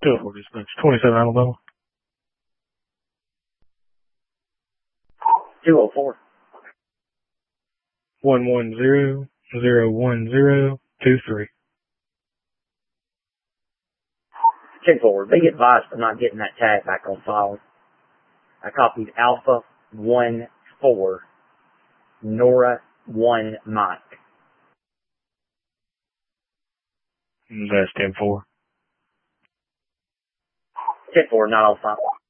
204 dispatch. 27 Alabama. 204. 110-010-23. 10-4. Be advised for not getting that tag back on file. I copied Alpha 1-4, Nora 1 Mike. That's 10-4. 10-4, not on file.